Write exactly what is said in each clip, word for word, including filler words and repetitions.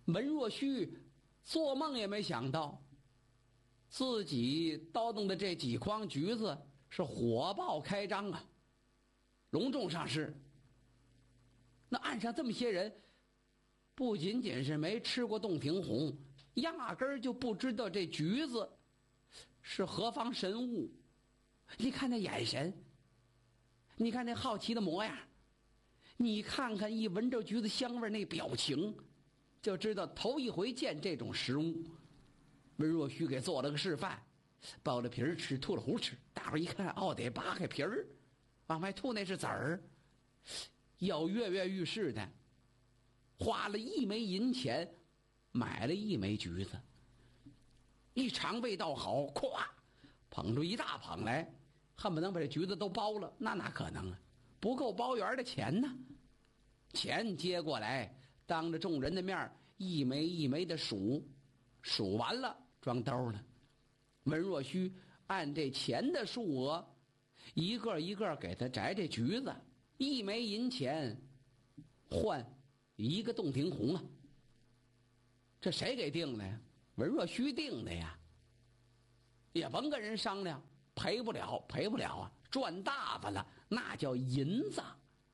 文若虚做梦也没想到，自己叨弄的这几筐橘子是火爆开张啊，隆重上市。那岸上这么些人，不仅仅是没吃过洞庭红，压根儿就不知道这橘子是何方神物。你看那眼神，你看那好奇的模样，你看看一闻着橘子香味那表情，就知道头一回见这种食物。温若虚给做了个示范，剥了皮儿吃，吐了核吃。大伙一看，哦，得扒开皮儿，往外吐那是籽儿。有跃跃欲试的，花了一枚银钱买了一枚橘子，一尝味道好，咵捧出一大捧来，恨不能把这橘子都包了。那哪可能啊，不够包圆的钱呢。钱接过来，当着众人的面一枚一枚的数，数完了装兜了。文若虚按这钱的数额，一个一个给他摘这橘子，一枚银钱换一个洞庭红啊。这谁给定的呀？文若虚定的呀。也甭跟人商量，赔不了赔不了啊，赚大发了，那叫银子。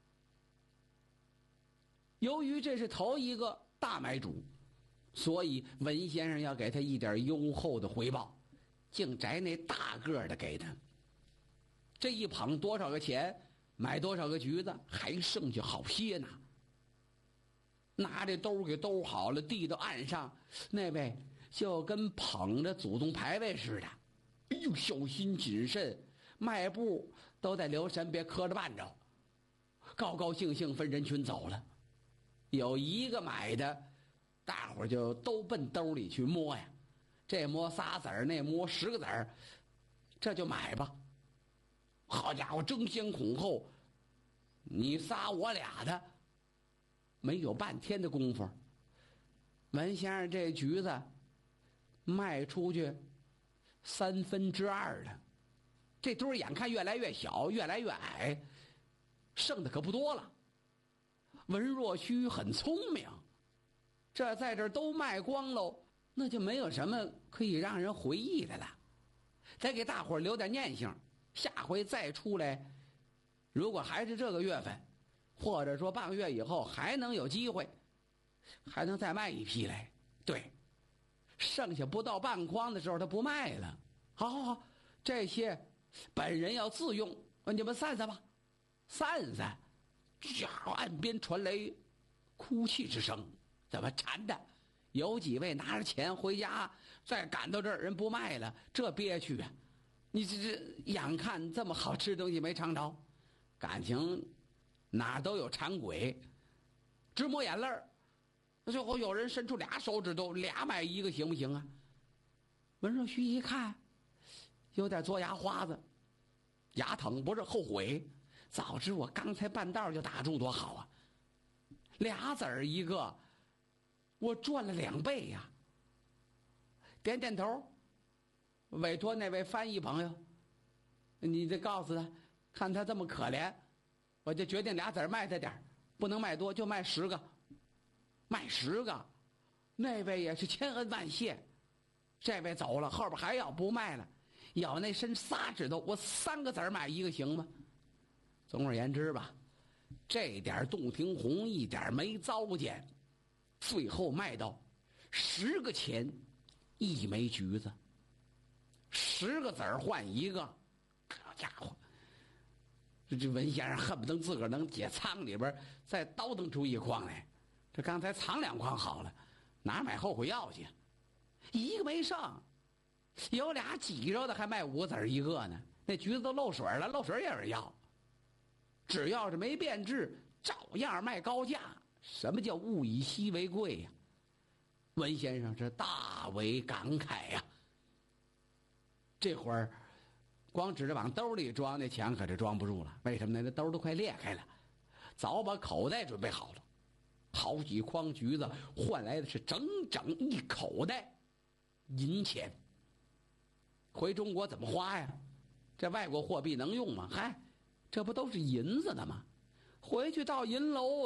由于这是头一个大买主，所以文先生要给他一点优厚的回报，净摘那大个的给他。这一捧多少个钱，买多少个橘子，还剩下好些呢。拿这兜给兜好了，递到岸上，那位就跟捧着祖宗牌位似的。哎呦，小心谨慎，迈步都得留神，别磕着绊着。高高兴兴分人群走了。有一个买的，大伙就都奔兜里去摸呀，这摸仨子儿，那摸十个子儿，这就买吧。好家伙，争先恐后，你仨我俩的，没有半天的功夫，文先生这橘子卖出去三分之二了。这堆儿眼看越来越小，越来越矮，剩的可不多了。文若虚很聪明，这在这儿都卖光喽，那就没有什么可以让人回忆的了，得给大伙儿留点念想，下回再出来，如果还是这个月份，或者说半个月以后还能有机会，还能再卖一批来。对，剩下不到半筐的时候他不卖了。好好好，这些本人要自用，你们散散吧，散散。呀，岸边传来哭泣之声，怎么馋的？有几位拿着钱回家，再赶到这儿人不卖了，这憋屈啊！你这这眼看这么好吃的东西没尝着，感情哪都有馋鬼，直抹眼泪儿。最后有人伸出俩手指头，俩买一个行不行啊？文若虚一看，有点嘬牙花子，牙疼不是后悔。早知我刚才半道就打住多好啊！俩子儿一个，我赚了两倍呀！点点头，委托那位翻译朋友，你得告诉他，看他这么可怜，我就决定俩子儿卖他点，不能卖多，就卖十个，卖十个。那位也是千恩万谢，这位走了，后边还要不卖了，咬那伸仨指头，我三个子儿买一个行吗？总而言之吧，这点洞庭红一点没糟践，最后卖到十个钱一枚橘子，十个子儿换一个。好家伙，这这文先生恨不得自个儿能解仓里边再倒腾出一筐来。这刚才藏两筐好了，哪买后悔药去？一个没剩，有俩挤着的还卖五个子儿一个呢。那橘子都漏水了，漏水也是要。只要是没变质，照样卖高价。什么叫物以稀为贵呀？文先生是大为感慨呀。这会儿光指着往兜里装，那钱可是装不住了。为什么呢？那兜都快裂开了，早把口袋准备好了。好几筐橘子换来的是整整一口袋银钱。回中国怎么花呀？这外国货币能用吗？嗨，这不都是银子的吗？回去到银楼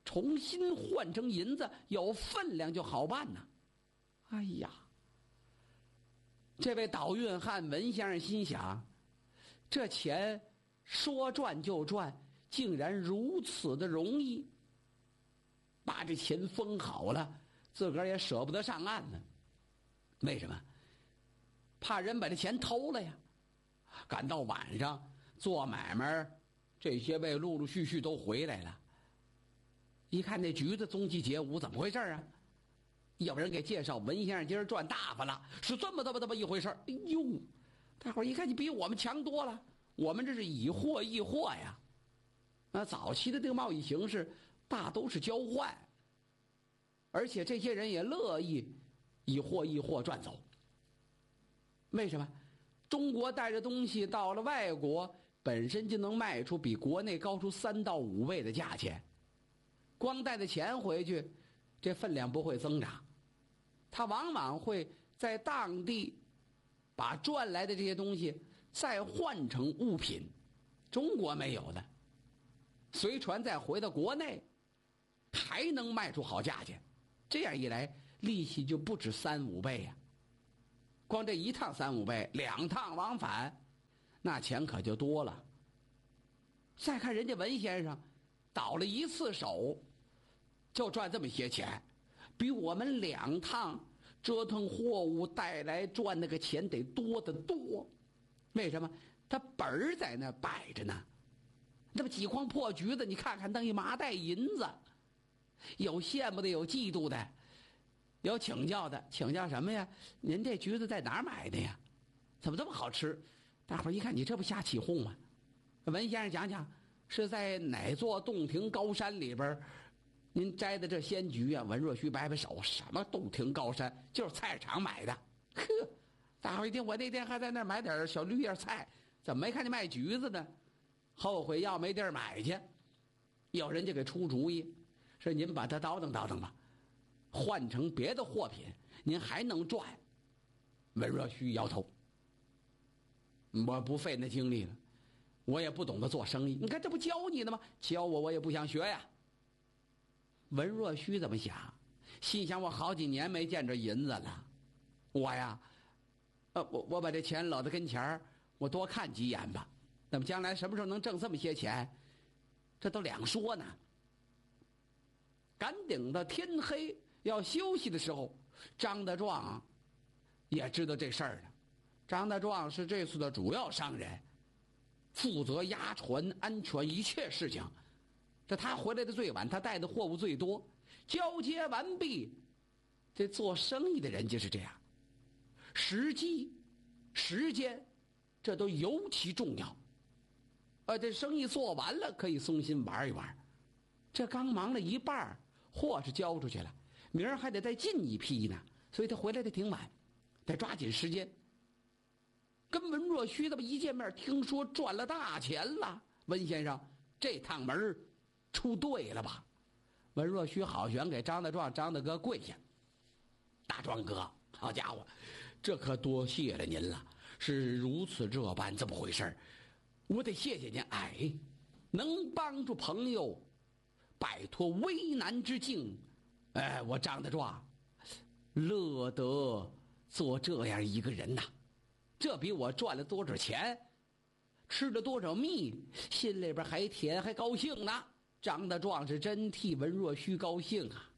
重新换成银子，有分量就好办呐。哎呀，这位倒运汉文先生心想，这钱说赚就赚，竟然如此的容易。把这钱封好了，自个儿也舍不得上岸呢。为什么？怕人把这钱偷了呀。赶到晚上做买卖，这些位陆陆续续都回来了。一看这局子踪迹皆无，怎么回事啊？有人给介绍，文先生今儿赚大发了，是这么这么这么一回事。哎呦，大伙儿一看，你比我们强多了，我们这是以货易货呀。那早期的这个贸易形式大都是交换，而且这些人也乐意以货易货赚走。为什么？中国带着东西到了外国，本身就能卖出比国内高出三到五倍的价钱，光带着钱回去，这分量不会增长。他往往会在当地把赚来的这些东西再换成物品，中国没有的，随船再回到国内，还能卖出好价钱。这样一来，利息就不止三五倍呀、啊。光这一趟三五倍，两趟往返，那钱可就多了。再看人家文先生，倒了一次手，就赚这么些钱，比我们两趟折腾货物带来赚那个钱得多得多。为什么？他本儿在那摆着呢，那么几筐破橘子，你看看，弄一麻袋银子，有羡慕的，有嫉妒的。有请教的，请教什么呀？您这橘子在哪儿买的呀？怎么这么好吃？大伙儿一看，你这不瞎起哄吗？文先生讲讲，是在哪座洞庭高山里边，您摘的这鲜橘啊？文若虚摆摆手，什么洞庭高山？就是菜市场买的。呵，大伙儿一听，我那天还在那儿买点小绿叶菜，怎么没看见卖橘子呢？后悔药没地儿买去，有人就给出主意，说您把它倒腾倒腾吧。换成别的货品，您还能赚。文若虚摇头，我不费那精力了，我也不懂得做生意。你看这不教你的吗？教我我也不想学呀。文若虚怎么想？心想我好几年没见着银子了，我呀，呃，我我把这钱搂在跟前儿，我多看几眼吧。那么将来什么时候能挣这么些钱，这都两说呢。赶顶到天黑要休息的时候，张德壮也知道这事儿了。张德壮是这次的主要商人，负责押船安全一切事情。这他回来的最晚，他带的货物最多。交接完毕，这做生意的人就是这样，时机、时间，这都尤其重要。呃，这生意做完了，可以松心玩一玩。这刚忙了一半，货是交出去了，明儿还得再进一批呢，所以他回来的挺晚，得抓紧时间。跟文若虚这么一见面，听说赚了大钱了，文先生这趟门出对了吧？文若虚好悬给张大壮张大哥跪下，大壮哥，好家伙，这可多谢了您了，是如此这般这么回事，我得谢谢您。哎，能帮助朋友摆脱危难之境，哎，我张大壮乐得做这样一个人呐。这比我赚了多少钱，吃了多少蜜，心里边还甜还高兴呢。张大壮是真替文若虚高兴啊。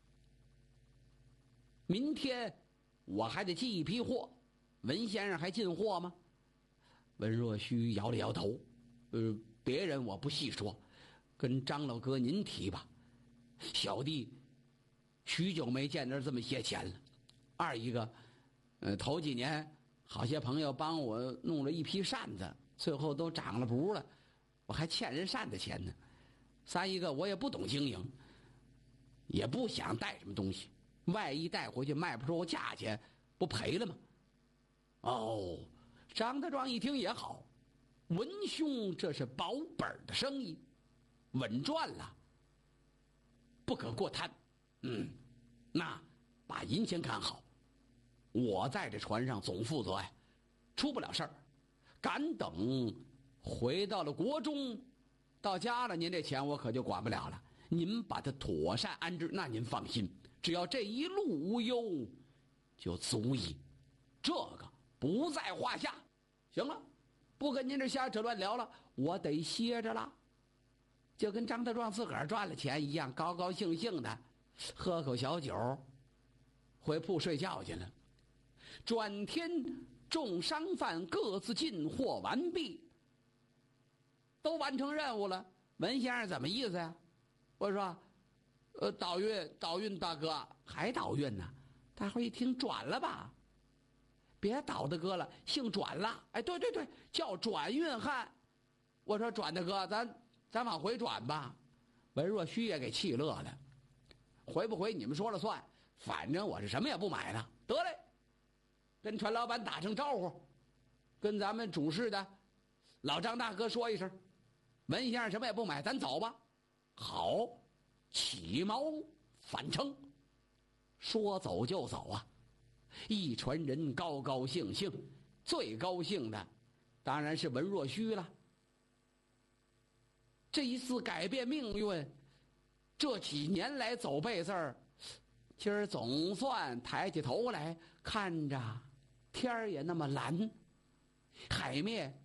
明天我还得进一批货，文先生还进货吗？文若虚摇了摇头，呃，别人我不细说，跟张老哥您提吧。小弟许久没见着这么些钱了。二一个，呃，头几年好些朋友帮我弄了一批扇子，最后都长了不了，我还欠人扇子钱呢。三一个，我也不懂经营，也不想带什么东西，万一带回去卖不出价钱，不赔了吗？哦，张大壮一听也好，文兄这是保本的生意，稳赚了，不可过贪。嗯，那把银钱看好，我在这船上总负责呀，出不了事儿。敢等回到了国中，到家了，您这钱我可就管不了了。 您把他妥善安置，那您放心，只要这一路无忧，就足矣，这个不在话下。行了，不跟您这瞎扯乱聊了，我得歇着了。就跟张德壮自个儿赚了钱一样，高高兴兴的喝口小酒，回铺睡觉去了。转天众商贩各自进货完毕，都完成任务了。文先生怎么意思呀？我说，呃，倒运倒运大哥还倒运呢？大伙一听，转了吧？别倒大哥了，姓转了。哎，对对对，叫转运汉。我说转大哥，咱咱往回转吧。文若虚也给气乐了，回不回你们说了算，反正我是什么也不买的。得嘞，跟船老板打声招呼，跟咱们主事的老张大哥说一声，文先生什么也不买，咱走吧。好，起锚返程。说走就走啊！一船人高高兴兴，最高兴的当然是文若虚了。这一次改变命运，这几年来走背字儿，今儿总算抬起头来看着，天儿也那么蓝，海面